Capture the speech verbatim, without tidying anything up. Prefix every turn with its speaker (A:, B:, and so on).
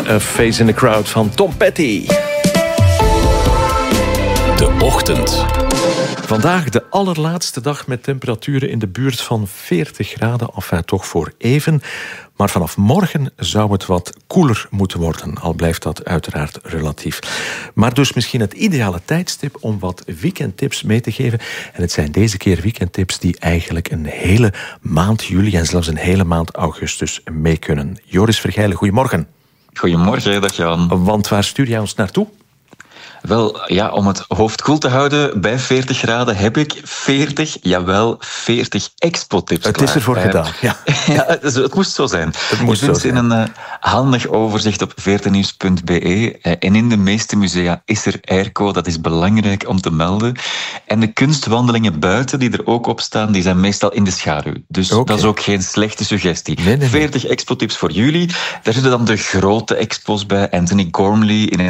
A: A Face in the Crowd van Tom Petty.
B: De Ochtend.
A: Vandaag de allerlaatste dag met temperaturen in de buurt van veertig graden. Enfin, toch voor even. Maar vanaf morgen zou het wat koeler moeten worden. Al blijft dat uiteraard relatief. Maar dus misschien het ideale tijdstip om wat weekendtips mee te geven. En het zijn deze keer weekendtips die eigenlijk een hele maand juli en zelfs een hele maand augustus mee kunnen. Joris Vergijlen, goedemorgen.
C: Goedemorgen, dag Jan.
A: Want waar stuur jij ons naartoe?
C: Wel, ja, om het hoofd koel te houden bij veertig graden heb ik veertig, jawel, veertig expo-tips
A: Het
C: klaar.
A: is ervoor uh, gedaan, ja.
C: ja het, het moest zo zijn.
A: Het moest
C: Je vindt
A: zo
C: in een uh, handig overzicht op veertignieuws punt be. Uh, en in de meeste musea is er airco, dat is belangrijk om te melden. En de kunstwandelingen buiten, die er ook op staan, die zijn meestal in de schaduw. Dus okay. Dat is ook geen slechte suggestie.
A: Nee, nee, nee.
C: veertig expo-tips voor jullie. Daar zitten dan de grote expos bij. Anthony Gormley in